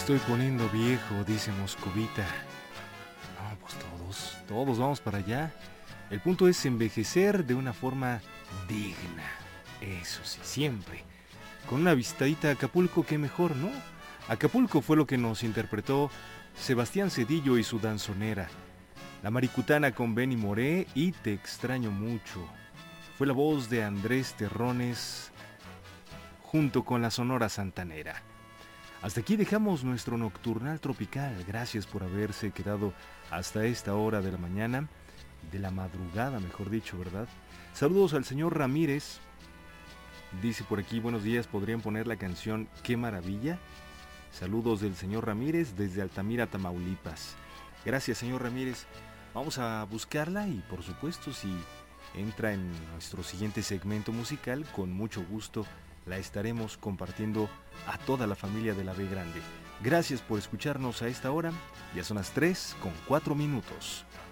estoy poniendo viejo, dice Moscovita. No, pues todos vamos para allá. El punto es envejecer de una forma digna. Eso sí, siempre. Con una visitadita a Acapulco, qué mejor, ¿no? Acapulco fue lo que nos interpretó Sebastián Cedillo y su danzonera. La Maricutana con Benny Moré y Te extraño mucho. Fue la voz de Andrés Terrones junto con la Sonora Santanera. Hasta aquí dejamos nuestro nocturnal tropical. Gracias por haberse quedado hasta esta hora de la mañana, de la madrugada, mejor dicho, ¿verdad? Saludos al señor Ramírez. Dice por aquí, buenos días, ¿podrían poner la canción Qué Maravilla? Saludos del señor Ramírez desde Altamira, Tamaulipas. Gracias, señor Ramírez. Vamos a buscarla y, por supuesto, si entra en nuestro siguiente segmento musical, con mucho gusto la estaremos compartiendo a toda la familia de la B Grande. Gracias por escucharnos a esta hora. Ya son las 3:04.